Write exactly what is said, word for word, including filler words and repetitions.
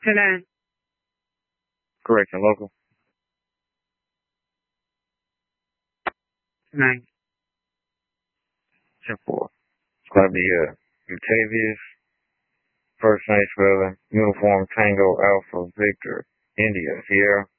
Today. Correct, and local. Tonight. ten four. It's going to be uh, Octavius, first name spelling, uniform Tango Alpha Victor, India, Sierra.